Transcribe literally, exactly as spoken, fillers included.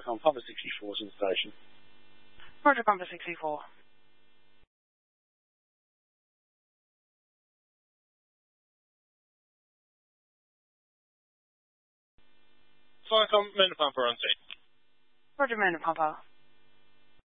Cyclone Papa sixty-four is in station. Roger, Papa sixty-four. Cyclone, Mender Papa on scene. Roger, Mender Papa.